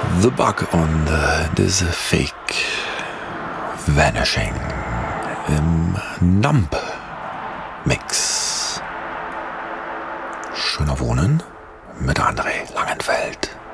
The Bug on the Fake Vanishing im Numb Mix. Schöner Wohnen mit André Langenfeld.